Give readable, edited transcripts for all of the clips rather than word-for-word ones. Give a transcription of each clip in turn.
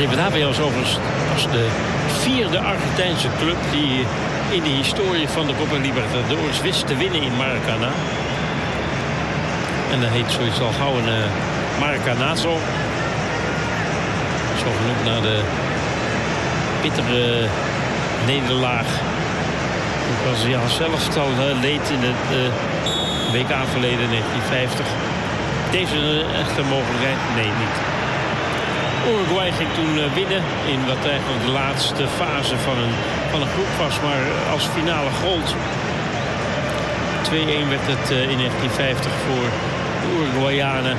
Rivadavia is overigens de 4e Argentijnse club die in de historie van de Copa Libertadores wist te winnen in Maracana. En dat heet zoiets al gauw een Maracanazo. Zo genoemd naar de bittere nederlaag. Het Braziliaans elftal leed in het WK-verleden 1950. Deze echte mogelijkheid? Nee, niet. Uruguay ging toen winnen in wat eigenlijk de laatste fase van een groep was, maar als finale gold. 2-1 werd het in 1950 voor de Uruguayanen.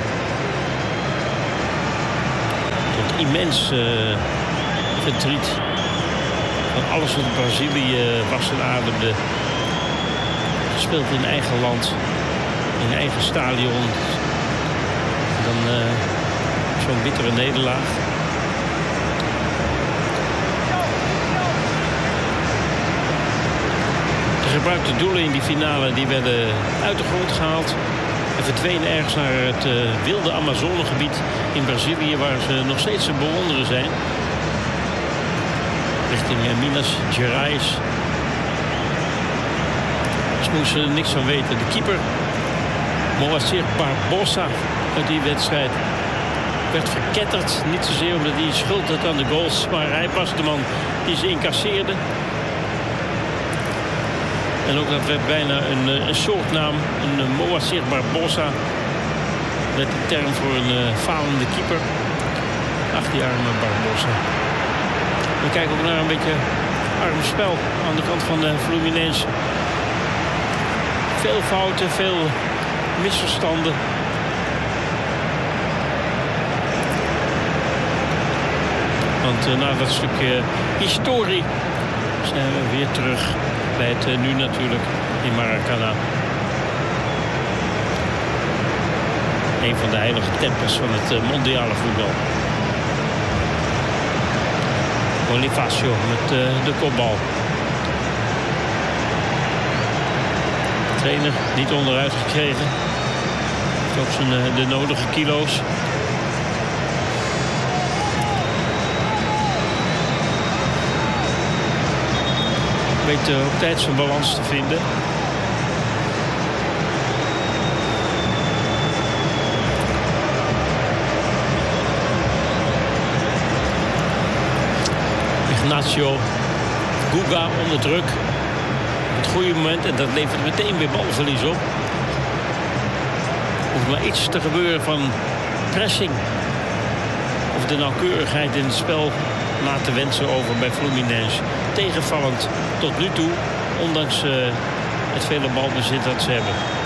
Tot immens verdriet van alles wat Brazilië was en ademde. Gespeeld in eigen land, in eigen stadion. Dan zo'n bittere nederlaag. De gebruikte doelen in die finale die werden uit de grond gehaald en verdwenen ergens naar het wilde Amazonegebied in Brazilië, waar ze nog steeds te bewonderen zijn. Richting Minas Gerais. Ze moesten er niks van weten. De keeper, Moacir Barbosa, uit die wedstrijd werd verketterd. Niet zozeer omdat hij schuld had aan de goals, maar hij was de man die ze incasseerde. En ook dat werd bijna een soortnaam, een Moacir Barbosa. Met de term voor een falende keeper. Ach, die arme Barbosa. We kijken ook naar een beetje arm spel aan de kant van de Fluminense. Veel fouten, veel misverstanden. Want na dat stukje historie zijn we weer terug bij het nu natuurlijk in Maracana. Een van de heilige tempels van het mondiale voetbal. Bonifacio met de kopbal. De trainer niet onderuit gekregen. Heeft ook zijn de nodige kilo's. Weet op tijd zijn balans te vinden. Ignacio Guga onder druk. Op het goede moment en dat levert meteen weer balverlies op. Hoeft maar iets te gebeuren van pressing. Of de nauwkeurigheid in het spel laat te wensen over bij Fluminense. Tegenvallend tot nu toe, ondanks het vele balbezit dat ze hebben.